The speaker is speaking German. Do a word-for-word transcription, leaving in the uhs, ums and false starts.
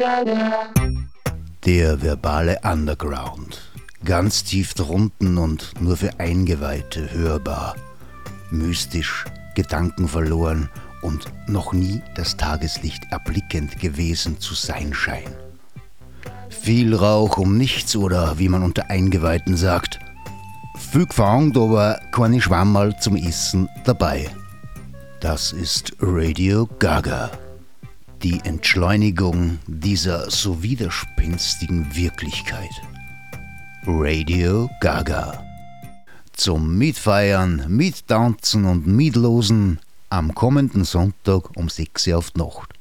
Der verbale Underground. Ganz tief drunten und nur für Eingeweihte hörbar. Mystisch, gedankenverloren und noch nie das Tageslicht erblickend gewesen zu sein scheint. Viel Rauch um nichts oder wie man unter Eingeweihten sagt, viel gefangen, aber keine Schwammerl zum Essen dabei. Das ist Radio Gaga. Die Entschleunigung dieser so widerspenstigen Wirklichkeit. Radio Gaga. Zum Mitfeiern, Mittanzen und Mitlosen am kommenden Sonntag um sechs Uhr auf die Nacht.